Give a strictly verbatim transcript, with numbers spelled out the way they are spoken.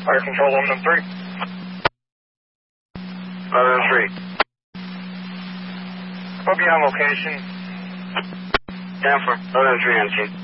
Fire control one one three. one one three. We'll be on location. ten for one one three on two.